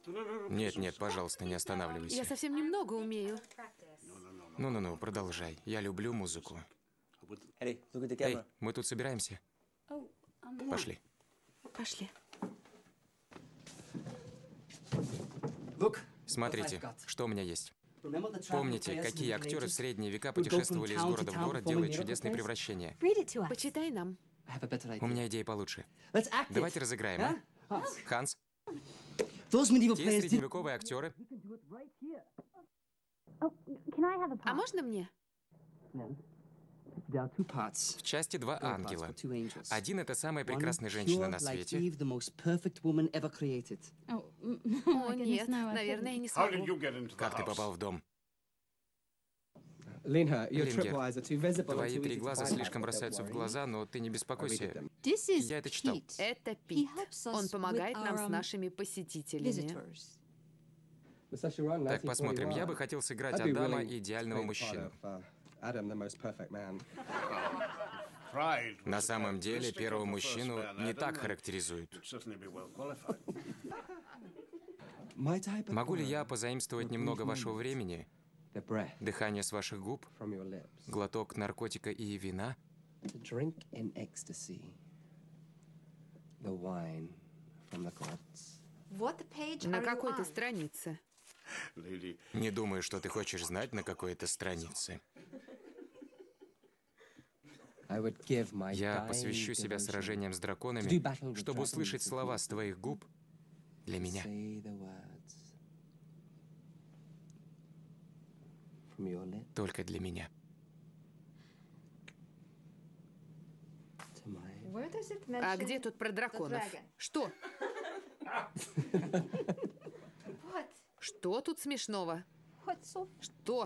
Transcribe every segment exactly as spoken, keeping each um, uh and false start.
Нет, нет, пожалуйста, не останавливайся. Я совсем немного умею. Ну-ну-ну, продолжай. Я люблю музыку. Эй, мы тут собираемся. Пошли. Пошли. Смотрите, что у меня есть. Помните, какие актеры в средние века путешествовали из города в город, делая чудесные превращения? Почитай нам. У меня идея получше. Давайте разыграем, а? Ханс, те средневековые актеры. А можно мне? В части два ангела. Один — это самая прекрасная женщина на свете. О, нет, наверное, я не смогу. Как ты попал в дом? Лингер, Твои три глаза слишком бросаются в глаза, но ты не беспокойся. Я это читал. Это Пит. Он помогает нам с нашими посетителями. Так, посмотрим. Я бы хотел сыграть Адама, идеального мужчину. На самом деле, первого мужчину не так характеризуют. Могу ли я позаимствовать немного вашего времени? Дыхание с ваших губ? Глоток наркотика и вина? На какой ты странице? Не думаю, что ты хочешь знать, на какой это странице. Я посвящу себя сражениям с драконами, чтобы услышать слова с твоих губ для меня. Только для меня. А где тут про драконов? Что? Что тут смешного? Что?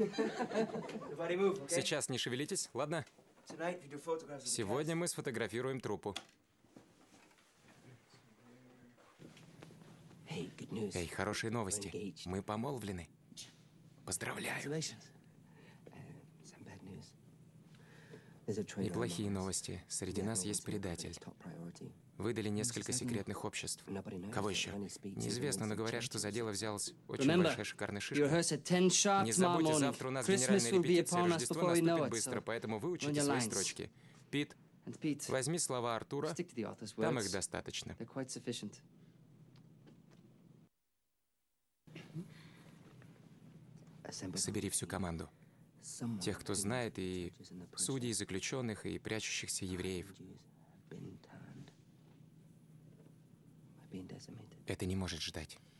Сейчас не шевелитесь, ладно? Сегодня мы сфотографируем труппу. Эй, хорошие новости. Мы помолвлены. Поздравляю. И плохие новости. Среди нас есть предатель. Выдали несколько секретных обществ. Кого еще? Неизвестно, но говорят, что за дело взялась очень большая шикарная шишка. Не забудьте, завтра у нас генеральная репетиция, Рождество наступит быстро, поэтому выучите свои строчки. Пит, возьми слова Артура, там их достаточно. Собери всю команду. Тех, кто знает, и судей, заключенных, и прячущихся евреев. Это не может ждать.